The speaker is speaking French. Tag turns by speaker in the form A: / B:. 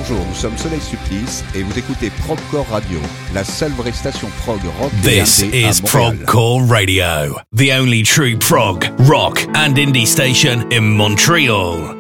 A: Bonjour, nous sommes Soleil Supplice et vous écoutez Progcore Radio, la seule vraie station prog rock et
B: This
A: indé
B: is
A: à Montréal.
B: Progcore Radio, the only true prog, rock and indie station in Montreal.